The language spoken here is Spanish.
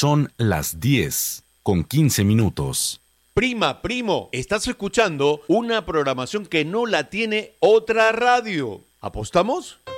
Son las 10:15. Prima, primo, estás escuchando una programación que no la tiene otra radio. ¿Apostamos?